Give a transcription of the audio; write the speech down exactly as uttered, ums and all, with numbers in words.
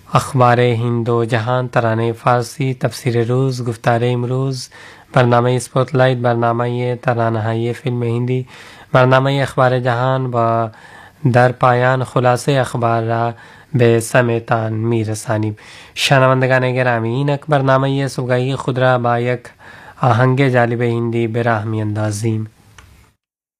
اخبار هند و جهان، ترانه فارسی، تفسیر روز، گفتار امروز، برنامه اسپوتلایت، برنامه ترانه‌های فیلم هندی، برنامه اخبار جهان و در پایان خلاصه اخبار را به سمعتان میرسانیم. شنوندگان گرامی، اینک برنامه صبحگاهی خود را با یک آهنگ جالب هندی به راه می اندازیم.